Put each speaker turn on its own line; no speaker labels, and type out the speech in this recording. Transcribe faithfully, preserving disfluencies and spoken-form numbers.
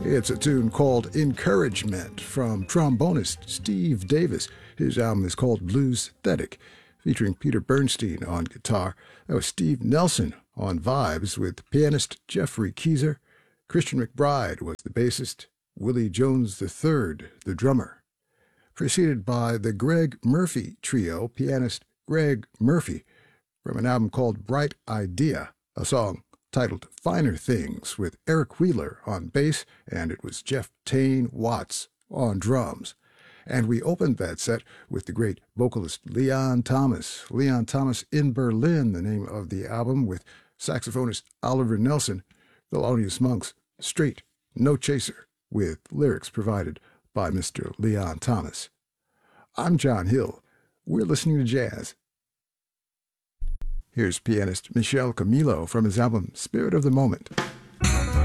It's a tune called Encouragement from trombonist Steve Davis. His album is called Bluesthetic, featuring Peter Bernstein on guitar. That was Steve Nelson on vibes with pianist Jeffrey Keezer. Christian McBride was the bassist, Willie Jones the third, the drummer. Preceded by the Greg Murphy Trio, pianist Greg Murphy, from an album called Bright Idea, a song titled Finer Things with Eric Wheeler on bass, and it was Jeff Tane Watts on drums. And we opened that set with the great vocalist Leon Thomas. Leon Thomas in Berlin, the name of the album, with saxophonist Oliver Nelson, Thelonious Monk's Straight, No Chaser, with lyrics provided by Mister Leon Thomas. I'm John Hill. We're listening to jazz. Here's pianist Michel Camilo from his album Spirit of the Moment.